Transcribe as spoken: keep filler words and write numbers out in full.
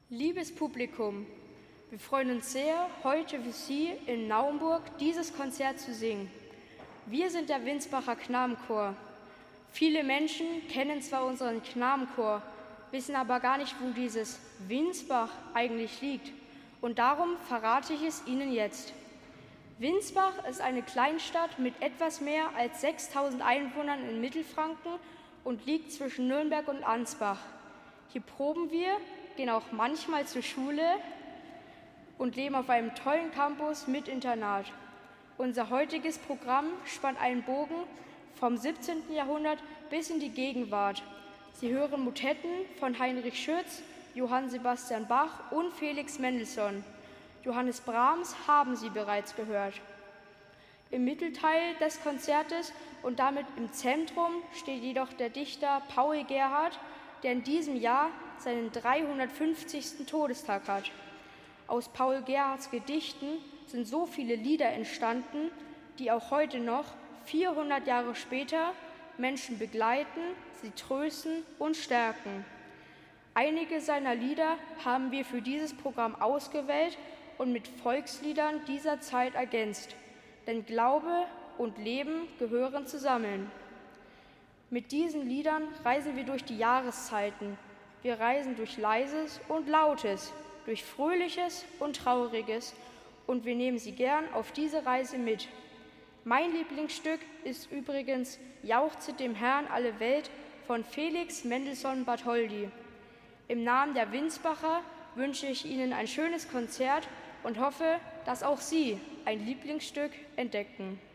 Liebes Publikum, wir freuen uns sehr, heute für Sie in Naumburg dieses Konzert zu singen. Wir sind der Winsbacher Knabenchor. Viele Menschen kennen zwar unseren Knabenchor, wissen aber gar nicht, wo dieses Winsbach eigentlich liegt. Und darum verrate ich es Ihnen jetzt. Winsbach ist eine Kleinstadt mit etwas mehr als sechstausend Einwohnern in Mittelfranken und liegt zwischen Nürnberg und Ansbach. Hier proben wir, gehen auch manchmal zur Schule und leben auf einem tollen Campus mit Internat. Unser heutiges Programm spannt einen Bogen vom siebzehnten Jahrhundert bis in die Gegenwart. Sie hören Motetten von Heinrich Schütz, Johann Sebastian Bach und Felix Mendelssohn. Johannes Brahms haben Sie bereits gehört. Im Mittelteil des Konzertes und damit im Zentrum steht jedoch der Dichter Paul Gerhardt, der in diesem Jahr seinen dreihundertfünfzigsten Todestag hat. Aus Paul Gerhardts Gedichten sind so viele Lieder entstanden, die auch heute noch, vierhundert Jahre später, Menschen begleiten, sie trösten und stärken. Einige seiner Lieder haben wir für dieses Programm ausgewählt und mit Volksliedern dieser Zeit ergänzt. Denn Glaube und Leben gehören zusammen. Mit diesen Liedern reisen wir durch die Jahreszeiten. Wir reisen durch Leises und Lautes, durch Fröhliches und Trauriges und wir nehmen Sie gern auf diese Reise mit. Mein Lieblingsstück ist übrigens Jauchzet dem Herrn alle Welt von Felix Mendelssohn Bartholdy. Im Namen der Winsbacher wünsche ich Ihnen ein schönes Konzert und hoffe, dass auch Sie ein Lieblingsstück entdecken.